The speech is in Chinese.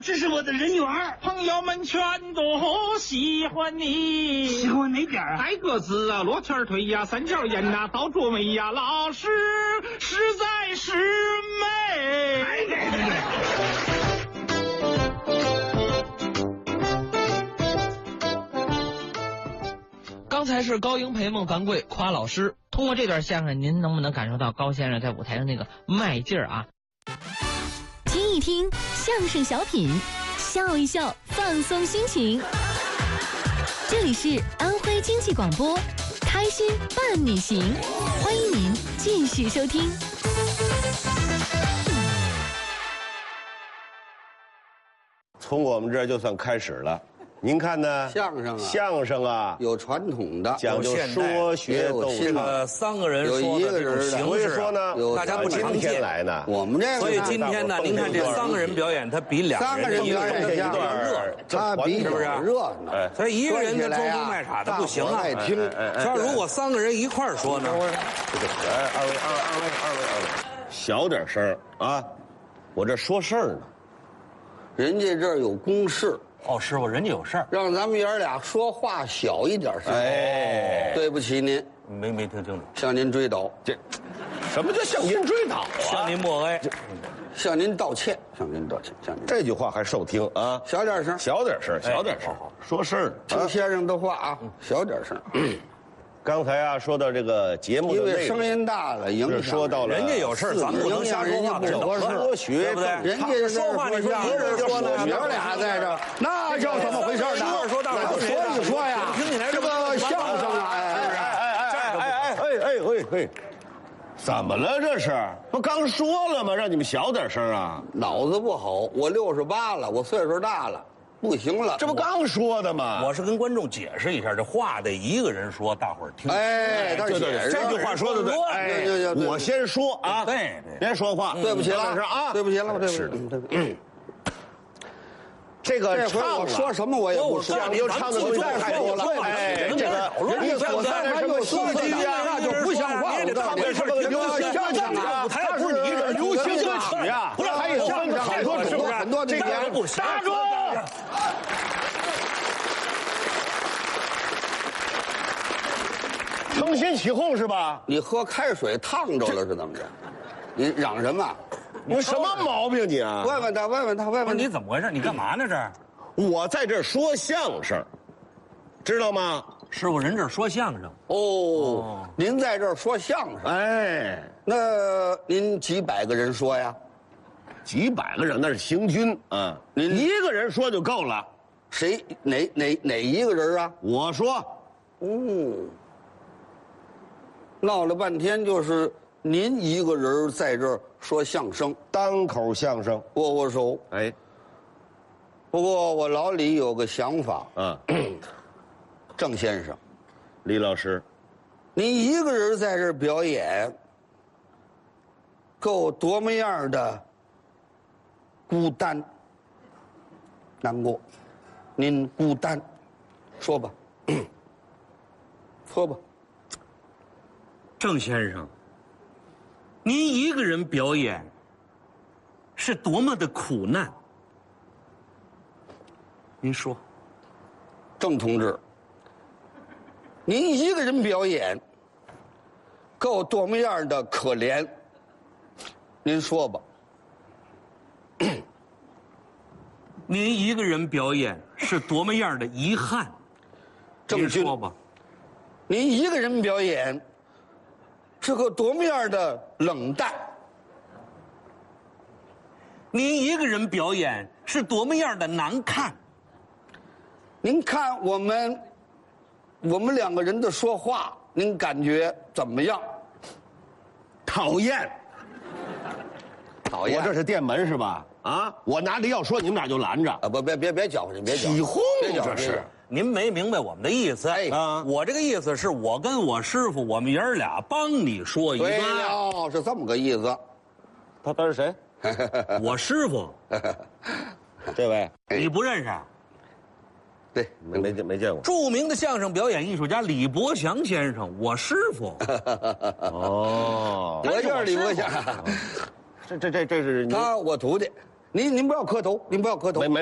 这是我的人缘儿， 朋友们全都喜欢你。 喜欢哪点啊？ 矮个子啊，罗圈腿呀，三角眼呐，倒皱眉呀，老师实在是美。 刚才是高英培、孟凡贵夸老师。通过这段相声，您能不能感受到高先生在舞台上那个卖劲儿啊？ 听一听相声小品，笑一笑，放松心情。这里是安徽经济广播，开心伴你行，欢迎您继续收听。 从我们这儿就算开始了。您看呢？相声啊， 有传统的， 讲究说学逗唱。 三个人说的这种形式， 所以说呢， 大家不常见来呢。 我们这个， 所以今天呢，您看这三个人表演，他比两个人表演这一段热，他比较热闹。 所以一个人他装疯卖傻的不行啊。说如果三个人一块儿说呢？ 二位，小点声啊！我这说事儿呢。 人家这儿有公事。 哦，师傅，人家有事儿， 让咱们爷俩说话小一点声。 哎， 对不起您， 没听清楚， 向您追悼。 这什么叫向您追悼啊？ 向您默哀， 向您道歉，向您道歉，向您。 这句话还受听啊？ 小点声， 小点声，小点声，说事儿。 听先生的话啊，小点声。 刚才啊，说到这个节目的内容， 因为声音大了，影响说到了人家有事，咱们不能瞎说话， 不合适， 说学对不对？ 人家说话，你说一个人说呢， 爷俩在这，那叫怎么回事呢？ 说大伙说一说呀， 听起来这个相声啊， 哎，怎么了这是？不刚说了吗？让你们小点声啊！ 脑子不好，我68了，我岁数大了。不行了， 这不刚说的吗？ 我是跟观众解释一下，这话得一个人说，大伙儿听。 哎，对， 这句话说的对。 哎， 我先说啊， 对， 别说话， 对不起了啊， 对不起了，对不起。 这个唱我说什么我也不说， 你就唱的不太多了。哎，这个人家所在的什么戏剧啊，那就不像话。 他们是个流行相声啊，他不是你一个流行歌曲啊，不是还有相声好多种， 很多这点不行。 打住！承先启后是吧？ 你喝开水烫着了是怎么着？你嚷什么？ 你什么毛病你啊？ 问问他， 你怎么回事？你干嘛呢？这我在这说相声，知道吗？ 师傅，人这说相声哦，您在这儿说相声？ 哎， 那您几百个人说呀？ 几百个人那是行军啊， 您一个人说就够了。 谁哪一个人啊？ 我说， 哦，闹了半天就是您一个人在这儿说相声， 单口相声， 握手。 哎， 不过我老李有个想法啊， 郑先生， 李老师， 您一个人在这儿表演，够多么样的孤单、难过？您孤单，说吧，说吧。 郑先生，您一个人表演，是多么的苦难？您说， 郑同志，您一个人表演，够多么样的可怜？您说吧。 您一个人表演是多么样的遗憾？ 郑军， 说吧。 您一个人表演，是个多么样的冷淡？ 您一个人表演是多么样的难看？ 您看我们两个人的说话，您感觉怎么样？ 讨厌， 讨厌。 我这是店门是吧？啊，我拿着要说，你们俩就拦着啊！不，别搅和，别搅和， 起哄这是。 您没明白我们的意思。哎啊，我这个意思是我跟我师傅，我们爷儿俩帮你说一段。 对了，是这么个意思。 他是谁？ 我师傅。 这位你不认识？ 对， 没见过。 著名的相声表演艺术家李伯祥先生，我师傅。 哦，我就是李伯祥。 这是他我徒弟。 您不要磕头，您不要磕头。 没